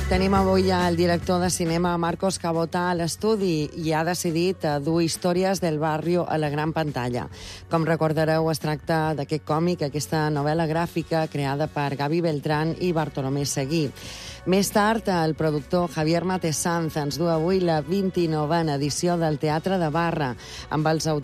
Tenim avui el director de cinema Marcos Cabota a l'estudi i ha decidit dur Històries del barrio a la gran pantalla. Com recordareu, es tracta d'aquest còmic, aquesta novel·la gràfica creada per Gaby Beltrán i Bartolomé Seguí. Més tard, el productor Javier Matesanz ens du avui la 29a edició del Teatre de Barra, amb els autors